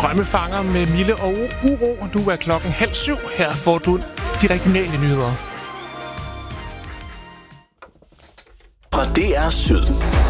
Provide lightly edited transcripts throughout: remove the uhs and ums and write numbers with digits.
drømmefanger med Mille og Uro. Nu er klokken 6:30. Her får du de regionale nyheder. Fra DR Syd.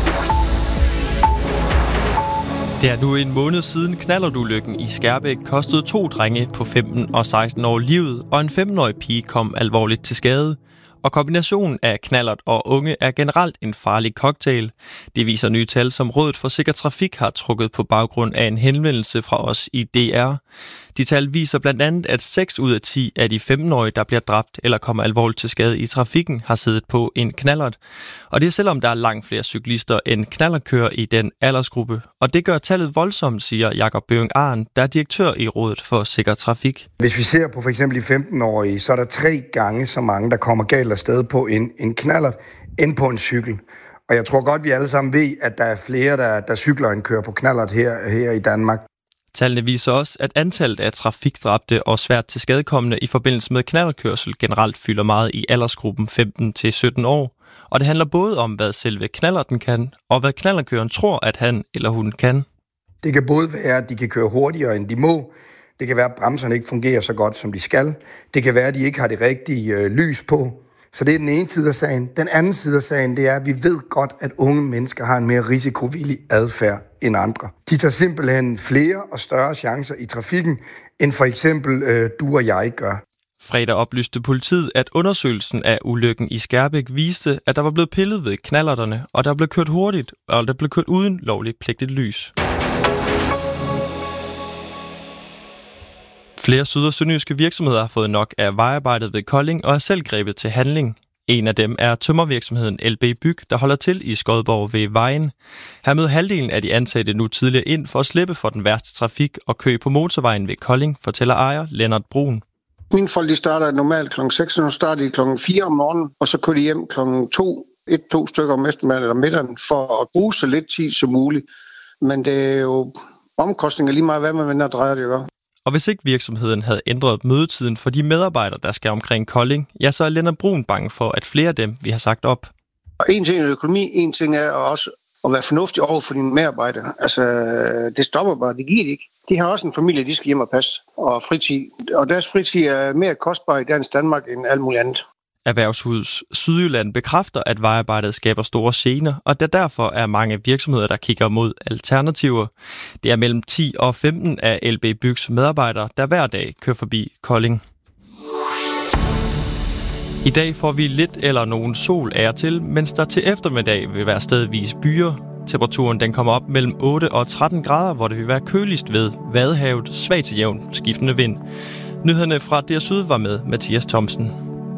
Det er nu en måned siden knallertulykken i Skærbæk kostede 2 drenge på 15 og 16 år livet, og en 15-årig pige kom alvorligt til skade. Og kombinationen af knallert og unge er generelt en farlig cocktail. Det viser nye tal, som Rådet for Sikker Trafik har trukket på baggrund af en henvendelse fra os i DR. De tal viser blandt andet, at 6 ud af 10 af de 15-årige, der bliver dræbt eller kommer alvorligt til skade i trafikken, har siddet på en knallert. Og det er selvom der er langt flere cyklister end knallertkørere i den aldersgruppe. Og det gør tallet voldsomt, siger Jakob Bøving Arn, der er direktør i Rådet for Sikker Trafik. Hvis vi ser på for eksempel de 15-årige, så er der 3 gange så mange, der kommer galt afsted på en knallert end på en cykel. Og jeg tror godt, vi alle sammen ved, at der er flere, der cykler end kører på knallert her i Danmark. Tallene viser også, at antallet af trafikdræbte og svært til skadekommende i forbindelse med knallertkørsel generelt fylder meget i aldersgruppen 15-17 år. Og det handler både om, hvad selve knallerten kan, og hvad knallertkøreren tror, at han eller hun kan. Det kan både være, at de kan køre hurtigere, end de må. Det kan være, at bremserne ikke fungerer så godt, som de skal. Det kan være, at de ikke har det rigtige lys på. Så det er den ene side af sagen. Den anden side af sagen, det er, at vi ved godt, at unge mennesker har en mere risikovillig adfærd end andre. De tager simpelthen flere og større chancer i trafikken, end for eksempel du og jeg gør. Fredag oplyste politiet, at undersøgelsen af ulykken i Skærbæk viste, at der var blevet pillet ved knallerterne, og der blev kørt hurtigt, og der blev kørt uden lovligt pligtigt lys. Flere syd- og sønderjyske virksomheder har fået nok af vejarbejdet ved Kolding og er selv grebet til handling. En af dem er tømmervirksomheden LB Byg, der holder til i Skodborg ved Vejen. Her møder halvdelen af de ansatte nu tidligere ind for at slippe for den værste trafik og kø på motorvejen ved Kolding, fortæller ejer Lennart Brun. Mine folk de starter normalt kl. 6, og nu starter de kl. 4 om morgenen, og så kører de hjem kl. 2 stykker om eftermiddagen eller middagen for at bruge så lidt tid som muligt. Men det er jo omkostninger lige meget, hvad man vender og drejer det jo. Og hvis ikke virksomheden havde ændret mødetiden for de medarbejdere, der skal omkring Kolding, ja, så er Lennart Brun bange for, at flere af dem vi har sagt op. Og en ting er økonomi, en ting er også at være fornuftig over for dine medarbejdere. Altså, det stopper bare, det giver det ikke. De har også en familie, de skal hjem og passe, og fritid. Og deres fritid er mere kostbar i dansk Danmark end alt muligt andet. Erhvervshus Sydjylland bekræfter, at vejarbejdet skaber store gener, og der derfor er mange virksomheder, der kigger mod alternativer. Det er mellem 10 og 15 af LB Bygs medarbejdere, der hver dag kører forbi Kolding. I dag får vi lidt eller nogen sol af og til, mens der til eftermiddag vil være stedvis byer. Temperaturen den kommer op mellem 8 og 13 grader, hvor det vil være køligst ved Vadehavet, svag til jævn skiftende vind. Nyhederne fra DR Syd var med Mathias Thomsen.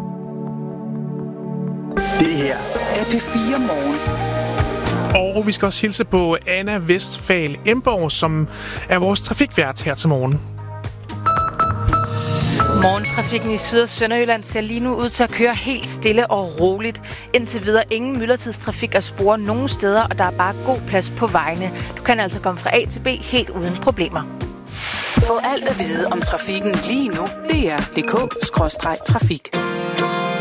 Det her er P4 Morgen. Og vi skal også hilse på Anna Vestfal Emborg, som er vores trafikvært her til morgen. Morgentrafikken i Syd- og Sønderjylland ser lige nu ud til at køre helt stille og roligt. Indtil videre ingen myldretidstrafik at spore nogen steder, og der er bare god plads på vejene. Du kan altså komme fra A til B helt uden problemer. Få alt at vide om trafikken lige nu. DR.dk/trafik.